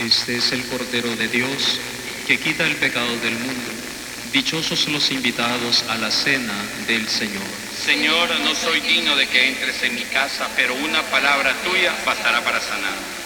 Este es el Cordero de Dios, que quita el pecado del mundo. Dichosos los invitados a la cena del Señor. Señor, no soy digno de que entres en mi casa, pero una palabra tuya bastará para sanar.